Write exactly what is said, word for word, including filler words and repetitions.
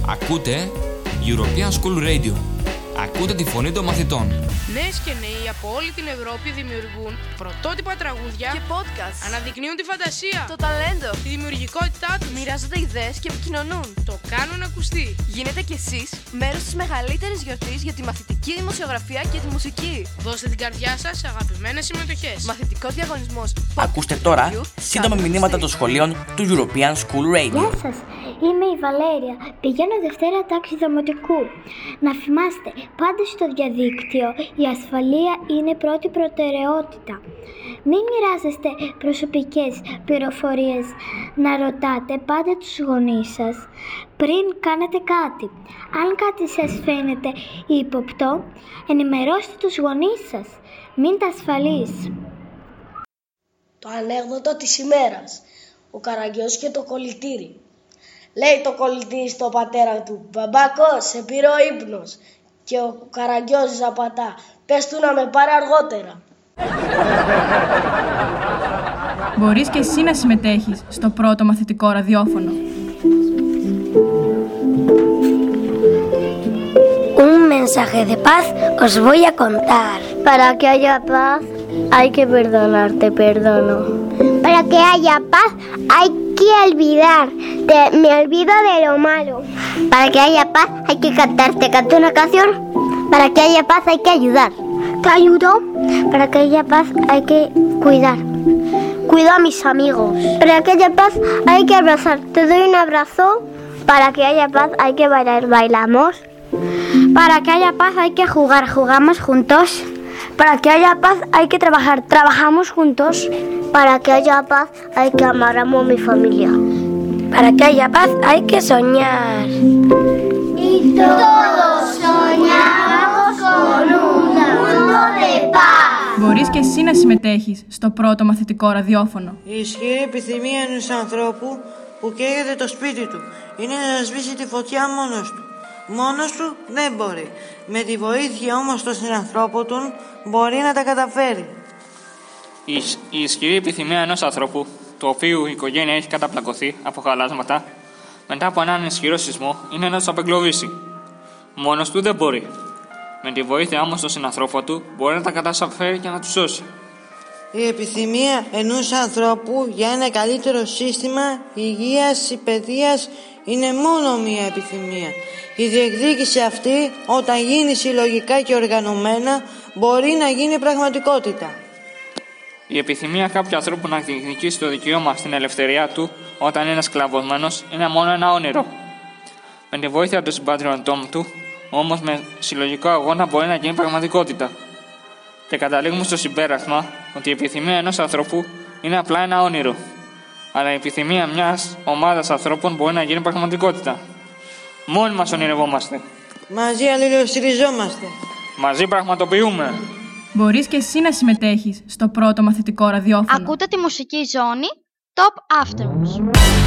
Ακούτε European School Radio. Ακούτε τη φωνή των μαθητών. Νέες και νέοι από όλη την Ευρώπη δημιουργούν πρωτότυπα τραγούδια και podcast. Αναδεικνύουν τη φαντασία, το ταλέντο, τη δημιουργικότητά τους. Μοιράζονται ιδέες και επικοινωνούν. Το κάνουν ακουστεί. Γίνετε κι εσείς μέρος της μεγαλύτερης γιορτής για τη μαθητική δημοσιογραφία και τη μουσική. Δώστε την καρδιά σας σε αγαπημένες συμμετοχές. Μαθητικός διαγωνισμός. Ακούστε τώρα σύντομα μηνύματα των σχολείων του European School Radio. Γεια σας, είμαι η Βαλέρια. Πηγαίνω Δευτέρα τάξη δημοτικού. Να θυμάστε, πάντα στο διαδίκτυο η ασφαλεία είναι πρώτη προτεραιότητα. Μην μοιράζεστε προσωπικές πληροφορίες. Να ρωτάτε πάντα τους γονείς σας πριν κάνετε κάτι. Αν κάτι σας φαίνεται ύποπτο, ενημερώστε τους γονείς σας. Μείνετε ασφαλείς. Το ανέκδοτο της ημέρας. Ο Καραγκιός και το κολλητήρι. Λέει το κολλητήρι στο πατέρα του: «Μπαμπάκο, σε πήρε ο ύπνος». Και ο Καραγκιός απαντά: «Πες του να με πάρει αργότερα». Μπορείς και εσύ να συμμετέχεις στο πρώτο μαθητικό ραδιόφωνο. Un mensaje de paz os voy a contar. Para que haya paz hay que perdonar, te perdono. Para que haya paz hay que olvidar, te, me olvido de lo malo. Para que haya paz hay que cantar, te canto una canción. Para que haya paz hay que ayudar. Te ayudo. Para que haya paz hay que cuidar. Cuido a mis amigos. Para que haya paz hay que abrazar, te doy un abrazo. Para que haya paz hay que bailar, bailamos. Para que haya paz hay que jugar, jugamos juntos. Para que haya paz hay que trabajar, trabajamos juntos. Para que haya paz hay que amar, amo a mi familia. Para que haya paz hay que soñar. Y todos soñamos con un mundo de paz. Μπορείς και εσύ να συμμετέχεις στο πρώτο μαθητικό ραδιόφωνο. Η ισχυρή επιθυμία ενός ανθρώπου που καίγεται το σπίτι του είναι να σβήσει τη φωτιά μόνος του. Μόνος του δεν μπορεί. Με τη βοήθεια όμως των συνανθρώπων του μπορεί να τα καταφέρει. Η, η ισχυρή επιθυμία ενός ανθρώπου, του οποίου η οικογένεια έχει καταπλακωθεί από χαλάσματα, μετά από έναν ισχυρό σεισμό, είναι να τους απεγκλωβίσει. Μόνος του δεν μπορεί. Με τη βοήθεια όμως των συνανθρώπων του μπορεί να τα καταφέρει και να τους σώσει. Η επιθυμία ενός ανθρώπου για ένα καλύτερο σύστημα υγείας ή παιδείας είναι μόνο μία επιθυμία. Η διεκδίκηση αυτή, όταν γίνει συλλογικά και οργανωμένα, μπορεί να γίνει πραγματικότητα. Η επιθυμία κάποιου ανθρώπου να διεκδικήσει το δικαίωμα στην ελευθερία του όταν είναι σκλαβωμένος είναι μόνο ένα όνειρο. Με τη βοήθεια των συμπατριωτών του, όμως με συλλογικό αγώνα μπορεί να γίνει πραγματικότητα. Και καταλήγουμε στο συμπέρασμα ότι η επιθυμία ενός ανθρώπου είναι απλά ένα όνειρο. Αλλά η επιθυμία μιας ομάδας ανθρώπων μπορεί να γίνει πραγματικότητα. Μόνοι μας ονειρευόμαστε. Μαζί αλληλοστηριζόμαστε. Μαζί πραγματοποιούμε. Μπορείς και εσύ να συμμετέχεις στο πρώτο μαθητικό ραδιόφωνο. Ακούτε τη μουσική ζώνη Top Afternoons.